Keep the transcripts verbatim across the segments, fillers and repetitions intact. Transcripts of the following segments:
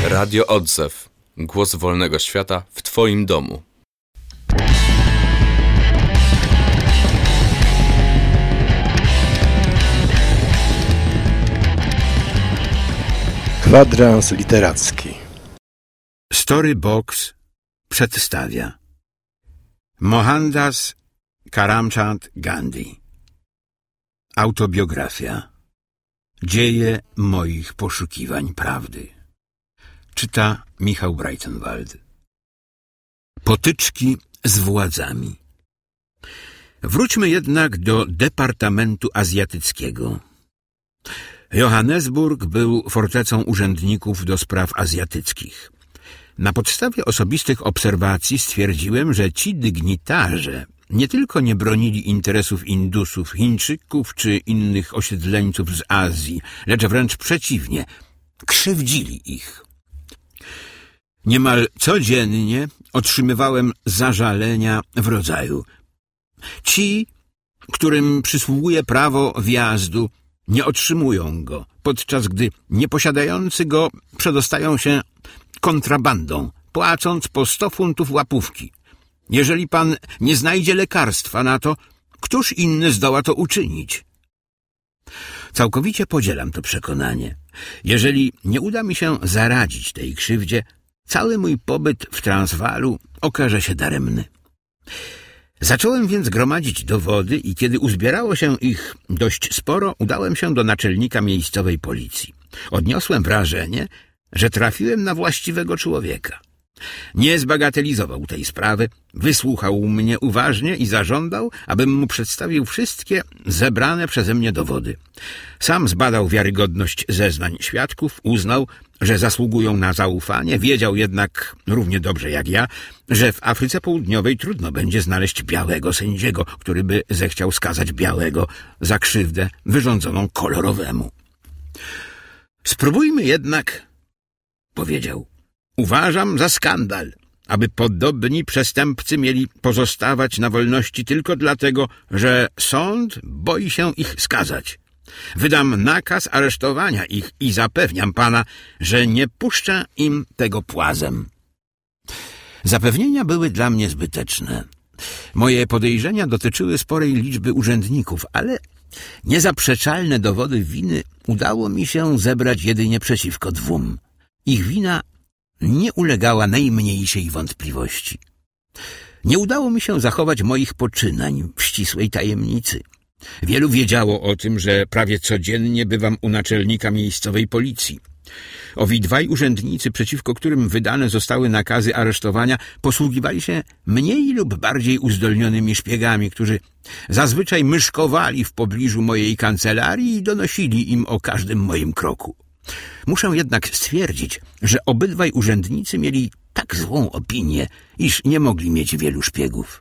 Radio Odzew. Głos wolnego świata w Twoim domu. Kwadrans literacki. Storybox przedstawia Mohandas Karamchand Gandhi. Autobiografia. Dzieje moich poszukiwań prawdy. Czyta Michał Breitenwald. Potyczki z władzami. Wróćmy jednak do Departamentu Azjatyckiego. Johannesburg był fortecą urzędników do spraw azjatyckich. Na podstawie osobistych obserwacji stwierdziłem, że ci dygnitarze nie tylko nie bronili interesów Indusów, Chińczyków czy innych osiedleńców z Azji, lecz wręcz przeciwnie, krzywdzili ich. Niemal codziennie otrzymywałem zażalenia w rodzaju: ci, którym przysługuje prawo wjazdu, nie otrzymują go, podczas gdy nieposiadający go przedostają się kontrabandą, płacąc po sto funtów łapówki. Jeżeli pan nie znajdzie lekarstwa na to, któż inny zdoła to uczynić? Całkowicie podzielam to przekonanie. Jeżeli nie uda mi się zaradzić tej krzywdzie, cały mój pobyt w Transwaalu okaże się daremny. Zacząłem więc gromadzić dowody i kiedy uzbierało się ich dość sporo, udałem się do naczelnika miejscowej policji. Odniosłem wrażenie, że trafiłem na właściwego człowieka. Nie zbagatelizował tej sprawy, wysłuchał mnie uważnie i zażądał, abym mu przedstawił wszystkie zebrane przeze mnie dowody. Sam zbadał wiarygodność zeznań świadków, uznał, że zasługują na zaufanie, wiedział jednak równie dobrze jak ja, że w Afryce Południowej trudno będzie znaleźć białego sędziego, który by zechciał skazać białego za krzywdę wyrządzoną kolorowemu. Spróbujmy jednak, powiedział. Uważam za skandal, aby podobni przestępcy mieli pozostawać na wolności tylko dlatego, że sąd boi się ich skazać. Wydam nakaz aresztowania ich i zapewniam pana, że nie puszczę im tego płazem. Zapewnienia były dla mnie zbyteczne. Moje podejrzenia dotyczyły sporej liczby urzędników, ale niezaprzeczalne dowody winy udało mi się zebrać jedynie przeciwko dwóm. Ich wina nie ulegała najmniejszej wątpliwości. Nie udało mi się zachować moich poczynań w ścisłej tajemnicy. Wielu wiedziało o tym, że prawie codziennie bywam u naczelnika miejscowej policji. Owi dwaj urzędnicy, przeciwko którym wydane zostały nakazy aresztowania, posługiwali się mniej lub bardziej uzdolnionymi szpiegami, którzy zazwyczaj myszkowali w pobliżu mojej kancelarii i donosili im o każdym moim kroku. Muszę jednak stwierdzić, że obydwaj urzędnicy mieli tak złą opinię, iż nie mogli mieć wielu szpiegów.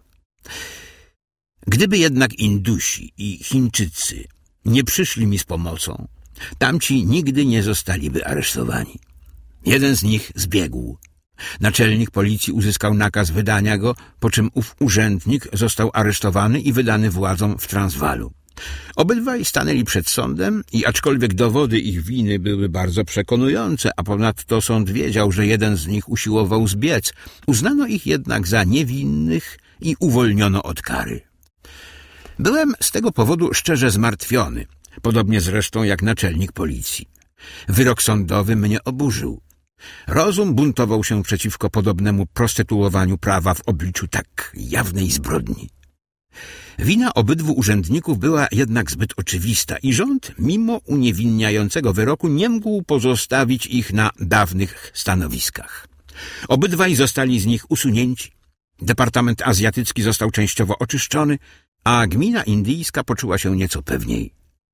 Gdyby jednak Indusi i Chińczycy nie przyszli mi z pomocą, tamci nigdy nie zostaliby aresztowani. Jeden z nich zbiegł. Naczelnik policji uzyskał nakaz wydania go, po czym ów urzędnik został aresztowany i wydany władzom w Transwaalu. Obydwaj stanęli przed sądem i aczkolwiek dowody ich winy były bardzo przekonujące, a ponadto sąd wiedział, że jeden z nich usiłował zbiec, uznano ich jednak za niewinnych i uwolniono od kary. Byłem z tego powodu szczerze zmartwiony, podobnie zresztą jak naczelnik policji. Wyrok sądowy mnie oburzył. Rozum buntował się przeciwko podobnemu prostytuowaniu prawa w obliczu tak jawnej zbrodni. Wina obydwu urzędników była jednak zbyt oczywista i rząd, mimo uniewinniającego wyroku, nie mógł pozostawić ich na dawnych stanowiskach. Obydwaj zostali z nich usunięci. Departament Azjatycki został częściowo oczyszczony, a gmina indyjska poczuła się nieco pewniej.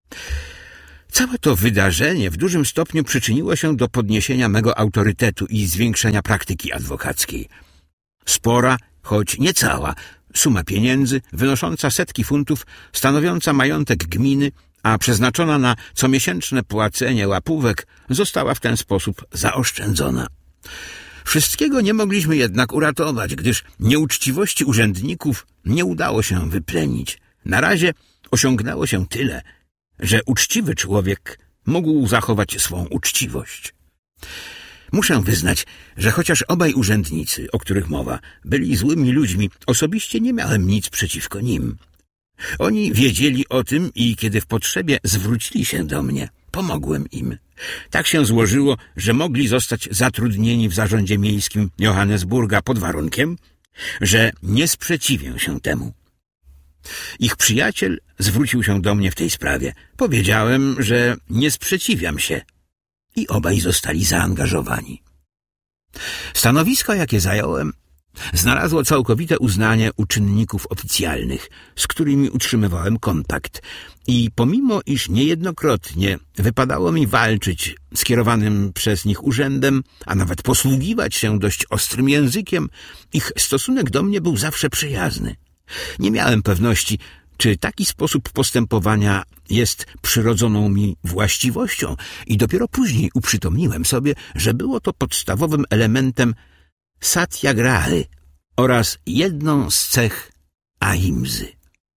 Całe to wydarzenie w dużym stopniu przyczyniło się do podniesienia mego autorytetu i zwiększenia praktyki adwokackiej. Spora, choć nie cała, suma pieniędzy, wynosząca setki funtów, stanowiąca majątek gminy, a przeznaczona na comiesięczne płacenie łapówek, została w ten sposób zaoszczędzona. Wszystkiego nie mogliśmy jednak uratować, gdyż nieuczciwości urzędników nie udało się wyplenić. Na razie osiągnęło się tyle, że uczciwy człowiek mógł zachować swą uczciwość. Muszę wyznać, że chociaż obaj urzędnicy, o których mowa, byli złymi ludźmi, osobiście nie miałem nic przeciwko nim. Oni wiedzieli o tym i kiedy w potrzebie zwrócili się do mnie, pomogłem im. Tak się złożyło, że mogli zostać zatrudnieni w zarządzie miejskim Johannesburga pod warunkiem, że nie sprzeciwię się temu. Ich przyjaciel zwrócił się do mnie w tej sprawie. Powiedziałem, że nie sprzeciwiam się i obaj zostali zaangażowani. Stanowisko, jakie zająłem, znalazło całkowite uznanie uczynników oficjalnych, z którymi utrzymywałem kontakt i pomimo iż niejednokrotnie wypadało mi walczyć z kierowanym przez nich urzędem, a nawet posługiwać się dość ostrym językiem, ich stosunek do mnie był zawsze przyjazny. Nie miałem pewności, czy taki sposób postępowania jest przyrodzoną mi właściwością i dopiero później uprzytomniłem sobie, że było to podstawowym elementem satyagrahy oraz jedną z cech ahimsy.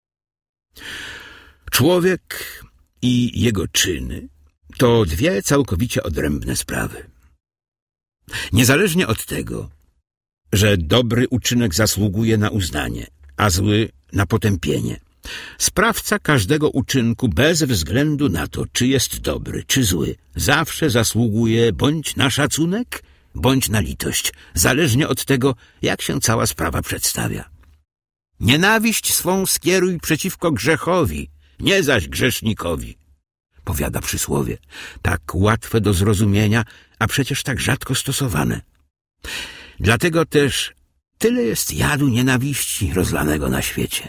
Człowiek i jego czyny to dwie całkowicie odrębne sprawy. Niezależnie od tego, że dobry uczynek zasługuje na uznanie, a zły na potępienie, sprawca każdego uczynku bez względu na to, czy jest dobry, czy zły, zawsze zasługuje bądź na szacunek, bądź na litość, zależnie od tego, jak się cała sprawa przedstawia. Nienawiść swą skieruj przeciwko grzechowi, nie zaś grzesznikowi, powiada przysłowie, tak łatwe do zrozumienia, a przecież tak rzadko stosowane. Dlatego też tyle jest jadu nienawiści rozlanego na świecie.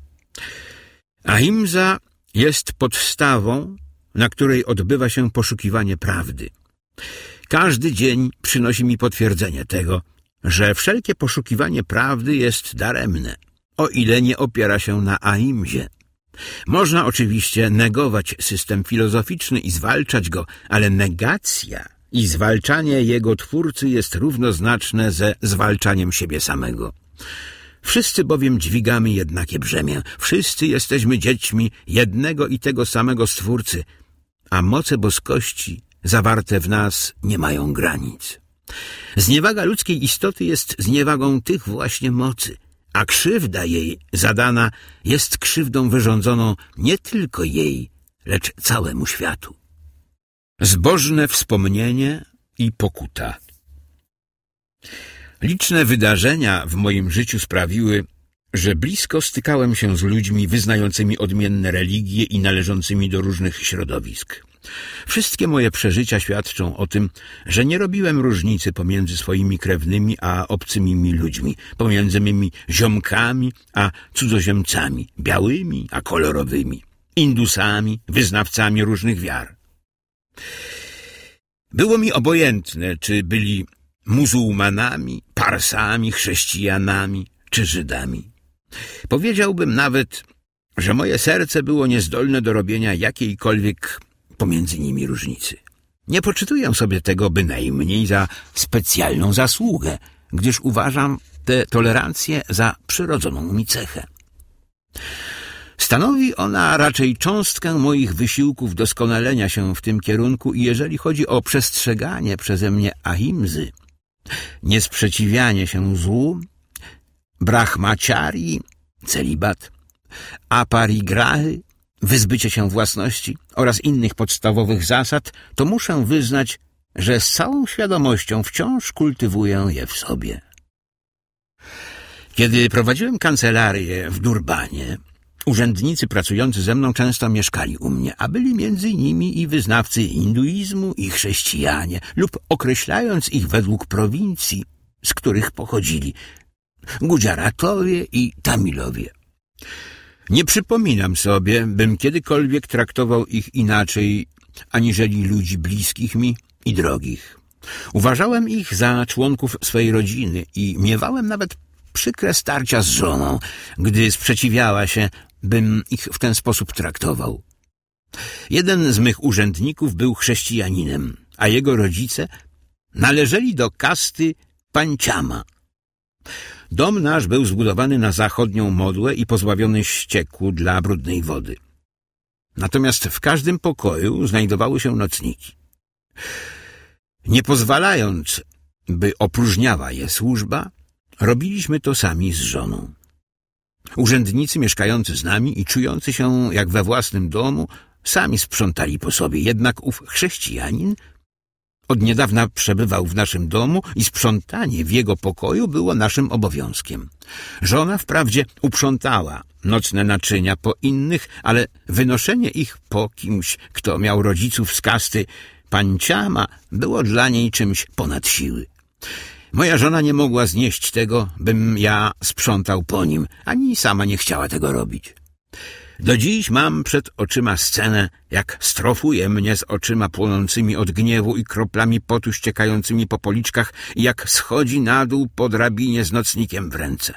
Ahimsa jest podstawą, na której odbywa się poszukiwanie prawdy. Każdy dzień przynosi mi potwierdzenie tego, że wszelkie poszukiwanie prawdy jest daremne, o ile nie opiera się na ahimsie. Można oczywiście negować system filozoficzny i zwalczać go, ale negacja i zwalczanie jego twórcy jest równoznaczne ze zwalczaniem siebie samego. Wszyscy bowiem dźwigamy jednakie brzemię, wszyscy jesteśmy dziećmi jednego i tego samego Stwórcy, a moce boskości zawarte w nas nie mają granic. Zniewaga ludzkiej istoty jest zniewagą tych właśnie mocy, a krzywda jej zadana jest krzywdą wyrządzoną nie tylko jej, lecz całemu światu. Zbożne wspomnienie i pokuta. Liczne wydarzenia w moim życiu sprawiły, że blisko stykałem się z ludźmi wyznającymi odmienne religie i należącymi do różnych środowisk. Wszystkie moje przeżycia świadczą o tym, że nie robiłem różnicy pomiędzy swoimi krewnymi a obcymi mi ludźmi, pomiędzy mymi ziomkami a cudzoziemcami, białymi a kolorowymi, Indusami, wyznawcami różnych wiar. Było mi obojętne, czy byli muzułmanami, Parsami, chrześcijanami czy Żydami. Powiedziałbym nawet, że moje serce było niezdolne do robienia jakiejkolwiek pomiędzy nimi różnicy. Nie poczytuję sobie tego bynajmniej za specjalną zasługę, gdyż uważam tę tolerancję za przyrodzoną mi cechę. Stanowi ona raczej cząstkę moich wysiłków doskonalenia się w tym kierunku i jeżeli chodzi o przestrzeganie przeze mnie ahimsy, niesprzeciwianie się złu, brahmacharii, celibat, aparigrahy, wyzbycie się własności oraz innych podstawowych zasad, to muszę wyznać, że z całą świadomością wciąż kultywuję je w sobie. Kiedy prowadziłem kancelarię w Durbanie, urzędnicy pracujący ze mną często mieszkali u mnie, a byli między nimi i wyznawcy hinduizmu, i chrześcijanie, lub określając ich według prowincji, z których pochodzili, Gujaratowie i Tamilowie. Nie przypominam sobie, bym kiedykolwiek traktował ich inaczej, aniżeli ludzi bliskich mi i drogich. Uważałem ich za członków swej rodziny i miewałem nawet przykre starcia z żoną, gdy sprzeciwiała się, bym ich w ten sposób traktował. Jeden z mych urzędników był chrześcijaninem, a jego rodzice należeli do kasty Panciama. Dom nasz był zbudowany na zachodnią modłę i pozbawiony ścieku dla brudnej wody. Natomiast w każdym pokoju znajdowały się nocniki. Nie pozwalając, by opróżniała je służba, robiliśmy to sami z żoną. Urzędnicy mieszkający z nami i czujący się jak we własnym domu sami sprzątali po sobie, jednak ów chrześcijanin od niedawna przebywał w naszym domu i sprzątanie w jego pokoju było naszym obowiązkiem. Żona wprawdzie uprzątała nocne naczynia po innych, ale wynoszenie ich po kimś, kto miał rodziców z kasty panciama, było dla niej czymś ponad siły. Moja żona nie mogła znieść tego, bym ja sprzątał po nim, ani sama nie chciała tego robić. Do dziś mam przed oczyma scenę, jak strofuje mnie z oczyma płonącymi od gniewu i kroplami potu ściekającymi po policzkach i jak schodzi na dół po drabinie z nocnikiem w ręce.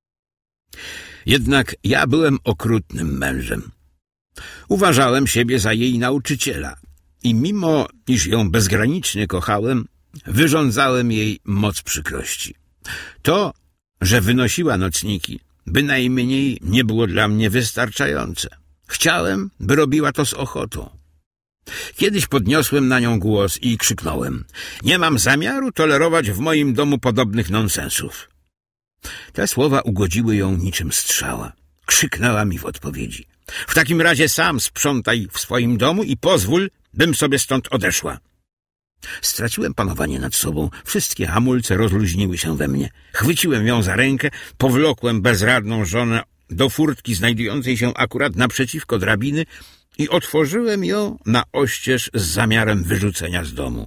Jednak ja byłem okrutnym mężem. Uważałem siebie za jej nauczyciela i mimo, iż ją bezgranicznie kochałem, wyrządzałem jej moc przykrości. To, że wynosiła nocniki, bynajmniej nie było dla mnie wystarczające. Chciałem, by robiła to z ochotą. Kiedyś podniosłem na nią głos i krzyknąłem: nie mam zamiaru tolerować w moim domu podobnych nonsensów. Te słowa ugodziły ją niczym strzała. Krzyknęła mi w odpowiedzi: w takim razie sam sprzątaj w swoim domu i pozwól, bym sobie stąd odeszła. Straciłem panowanie nad sobą. Wszystkie hamulce rozluźniły się we mnie. Chwyciłem ją za rękę, powlokłem bezradną żonę do furtki znajdującej się akurat naprzeciwko drabiny i otworzyłem ją na oścież z zamiarem wyrzucenia z domu.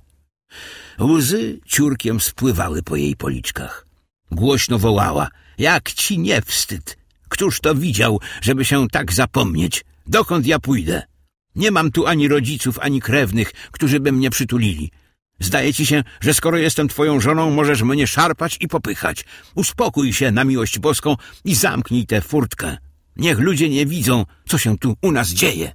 Łzy ciurkiem spływały po jej policzkach. Głośno wołała: jak ci nie wstyd? Któż to widział, żeby się tak zapomnieć? Dokąd ja pójdę? Nie mam tu ani rodziców, ani krewnych, którzy by mnie przytulili. Zdaje ci się, że skoro jestem twoją żoną, możesz mnie szarpać i popychać. Uspokój się na miłość boską i zamknij tę furtkę. Niech ludzie nie widzą, co się tu u nas dzieje.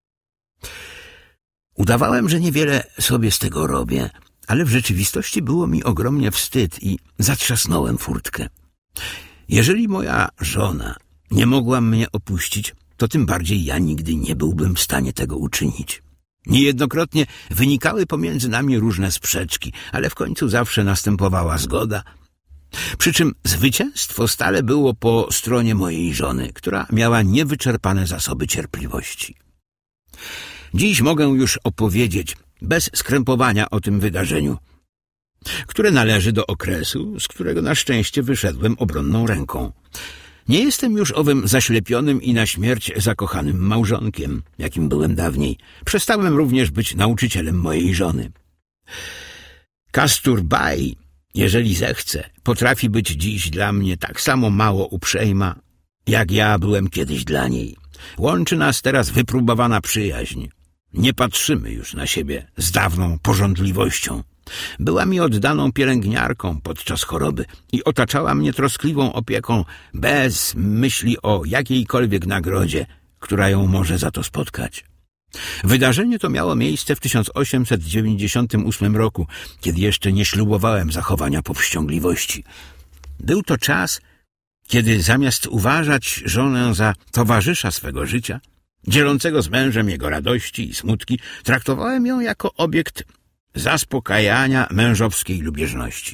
Udawałem, że niewiele sobie z tego robię, ale w rzeczywistości było mi ogromnie wstyd i zatrzasnąłem furtkę. Jeżeli moja żona nie mogła mnie opuścić, to tym bardziej ja nigdy nie byłbym w stanie tego uczynić. Niejednokrotnie wynikały pomiędzy nami różne sprzeczki, ale w końcu zawsze następowała zgoda. Przy czym zwycięstwo stale było po stronie mojej żony, która miała niewyczerpane zasoby cierpliwości. Dziś mogę już opowiedzieć bez skrępowania o tym wydarzeniu, które należy do okresu, z którego na szczęście wyszedłem obronną ręką. Nie jestem już owym zaślepionym i na śmierć zakochanym małżonkiem, jakim byłem dawniej. Przestałem również być nauczycielem mojej żony. Kasturbai, jeżeli zechce, potrafi być dziś dla mnie tak samo mało uprzejma, jak ja byłem kiedyś dla niej. Łączy nas teraz wypróbowana przyjaźń. Nie patrzymy już na siebie z dawną pożądliwością. Była mi oddaną pielęgniarką podczas choroby i otaczała mnie troskliwą opieką, bez myśli o jakiejkolwiek nagrodzie, która ją może za to spotkać. Wydarzenie to miało miejsce w tysiąc osiemset dziewięćdziesiątym ósmym roku, kiedy jeszcze nie ślubowałem zachowania powściągliwości. Był to czas, kiedy zamiast uważać żonę za towarzysza swego życia, dzielącego z mężem jego radości i smutki, traktowałem ją jako obiekt zaspokajania mężowskiej lubieżności.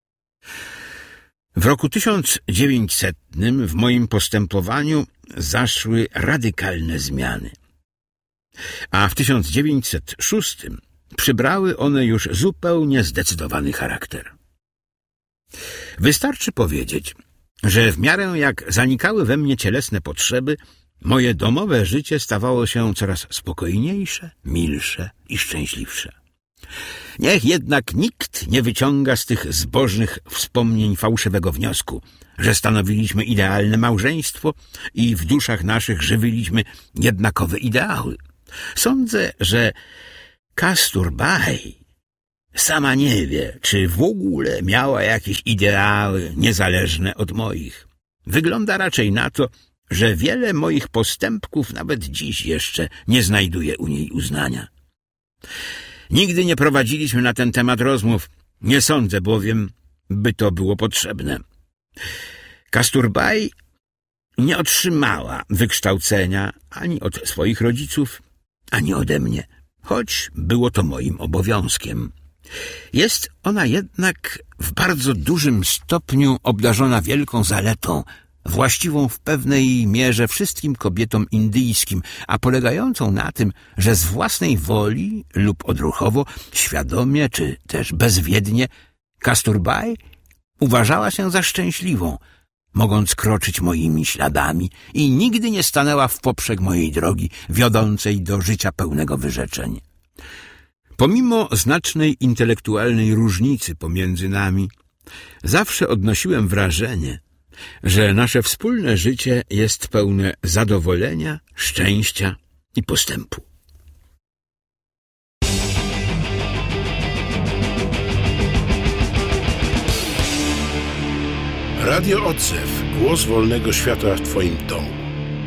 W roku tysiąc dziewięćsetnym w moim postępowaniu zaszły radykalne zmiany, a w tysiąc dziewięćset szóstym przybrały one już zupełnie zdecydowany charakter. Wystarczy powiedzieć, że w miarę jak zanikały we mnie cielesne potrzeby, moje domowe życie stawało się coraz spokojniejsze, milsze i szczęśliwsze. Niech jednak nikt nie wyciąga z tych zbożnych wspomnień fałszywego wniosku, że stanowiliśmy idealne małżeństwo i w duszach naszych żywiliśmy jednakowe ideały. Sądzę, że Kasturbai sama nie wie, czy w ogóle miała jakieś ideały niezależne od moich. Wygląda raczej na to, że wiele moich postępków nawet dziś jeszcze nie znajduje u niej uznania. Nigdy nie prowadziliśmy na ten temat rozmów, nie sądzę bowiem, by to było potrzebne. Kasturbai nie otrzymała wykształcenia ani od swoich rodziców, ani ode mnie, choć było to moim obowiązkiem. Jest ona jednak w bardzo dużym stopniu obdarzona wielką zaletą, właściwą w pewnej mierze wszystkim kobietom indyjskim, a polegającą na tym, że z własnej woli lub odruchowo, świadomie czy też bezwiednie, Kasturbai uważała się za szczęśliwą, mogąc kroczyć moimi śladami i nigdy nie stanęła w poprzek mojej drogi wiodącej do życia pełnego wyrzeczeń. Pomimo znacznej intelektualnej różnicy pomiędzy nami, zawsze odnosiłem wrażenie, że nasze wspólne życie jest pełne zadowolenia, szczęścia i postępu. Radio Odzew. Głos wolnego świata w Twoim domu.